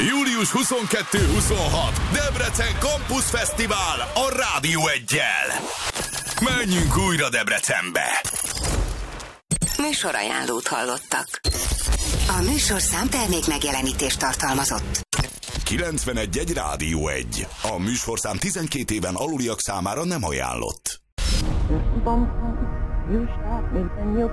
Július 22-26. Debrecen Campus Fesztivál a Rádió 1-jel. Menjünk újra Debrecenbe! Műsorajánlót hallottak. A műsorszám termék megjelenítést tartalmazott. 91.1 Rádió 1. A műsorszám 12 éven aluliak számára nem ajánlott. You shot me, then you